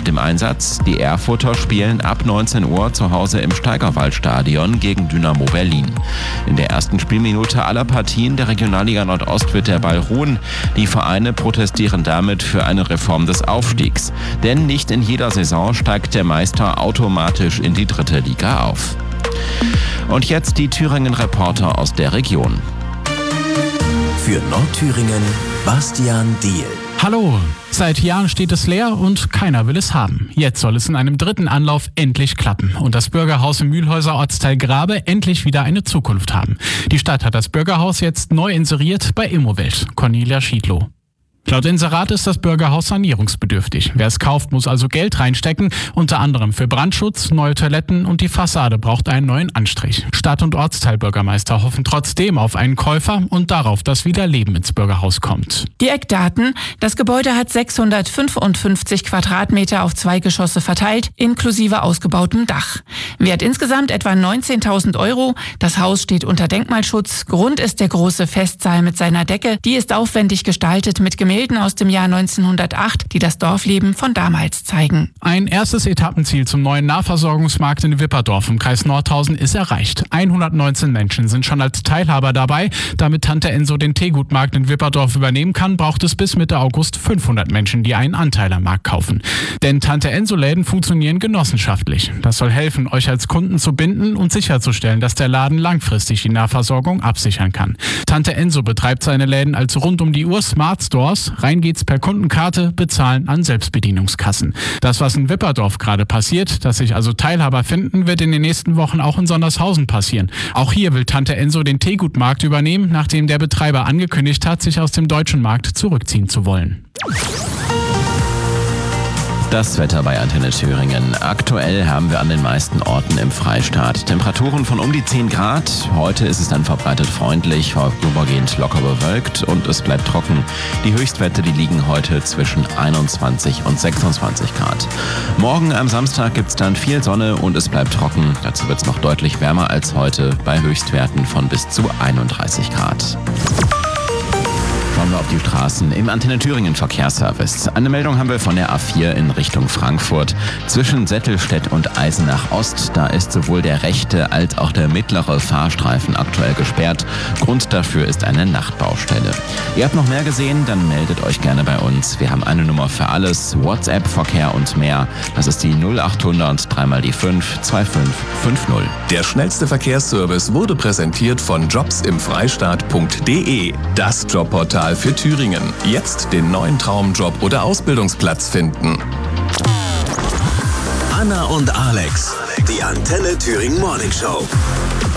Mannschaft im Einsatz. Die Erfurter spielen ab 19 Uhr zu Hause im Steigerwaldstadion gegen Dynamo Berlin. In der ersten Spielminute aller Partien der Regionalliga Nordost wird der Ball ruhen. Die Vereine protestieren damit für eine Reform des Aufstiegs. Denn nicht in jeder Saison steigt der Meister automatisch in die 3. Liga auf. Und jetzt die Thüringen-Reporter aus der Region. Für Nordthüringen Bastian Diehl. Hallo, seit Jahren steht es leer und keiner will es haben. Jetzt soll es in einem 3. Anlauf endlich klappen und das Bürgerhaus im Mühlhäuser Ortsteil Grabe endlich wieder eine Zukunft haben. Die Stadt hat das Bürgerhaus jetzt neu inseriert bei Immowelt. Cornelia Schiedlow. Laut Inserat ist das Bürgerhaus sanierungsbedürftig. Wer es kauft, muss also Geld reinstecken, unter anderem für Brandschutz, neue Toiletten und die Fassade braucht einen neuen Anstrich. Stadt- und Ortsteilbürgermeister hoffen trotzdem auf einen Käufer und darauf, dass wieder Leben ins Bürgerhaus kommt. Die Eckdaten: Das Gebäude hat 655 Quadratmeter auf 2 Geschosse verteilt, inklusive ausgebautem Dach. Wert insgesamt etwa 19.000 €. Das Haus steht unter Denkmalschutz. Grund ist der große Festsaal mit seiner Decke. Die ist aufwendig gestaltet mit Gemälden aus dem Jahr 1908, die das Dorfleben von damals zeigen. Ein erstes Etappenziel zum neuen Nahversorgungsmarkt in Wipperdorf im Kreis Nordhausen ist erreicht. 119 Menschen sind schon als Teilhaber dabei. Damit Tante Enso den Teegutmarkt in Wipperdorf übernehmen kann, braucht es bis Mitte August 500 Menschen, die einen Anteil am Markt kaufen. Denn Tante Enso-Läden funktionieren genossenschaftlich. Das soll helfen, euch als Kunden zu binden und sicherzustellen, dass der Laden langfristig die Nahversorgung absichern kann. Tante Enso betreibt seine Läden als rund um die Uhr Smart Stores. Rein geht's per Kundenkarte, bezahlen an Selbstbedienungskassen. Das, was in Wipperdorf gerade passiert, dass sich also Teilhaber finden, wird in den nächsten Wochen auch in Sondershausen passieren. Auch hier will Tante Enso den Teegutmarkt übernehmen, nachdem der Betreiber angekündigt hat, sich aus dem deutschen Markt zurückziehen zu wollen. Das Wetter bei Antenne Thüringen. Aktuell haben wir an den meisten Orten im Freistaat Temperaturen von um die 10 Grad. Heute ist es dann verbreitet freundlich, vorübergehend locker bewölkt und es bleibt trocken. Die Höchstwerte, die liegen heute zwischen 21 und 26 Grad. Morgen am Samstag gibt es dann viel Sonne und es bleibt trocken. Dazu wird es noch deutlich wärmer als heute bei Höchstwerten von bis zu 31 Grad. Schauen wir auf die Straßen im Antenne Thüringen Verkehrsservice. Eine Meldung haben wir von der A4 in Richtung Frankfurt. Zwischen Settelstedt und Eisenach Ost, da ist sowohl der rechte als auch der mittlere Fahrstreifen aktuell gesperrt. Grund dafür ist eine Nachtbaustelle. Ihr habt noch mehr gesehen? Dann meldet euch gerne bei uns. Wir haben eine Nummer für alles, WhatsApp, Verkehr und mehr. Das ist die 0800 3 die 5 2550. Der schnellste Verkehrsservice wurde präsentiert von jobsimfreistaat.de. Das Jobportal für Thüringen. Jetzt den neuen Traumjob oder Ausbildungsplatz finden. Anna und Alex, die Antenne Thüringen Morning Show.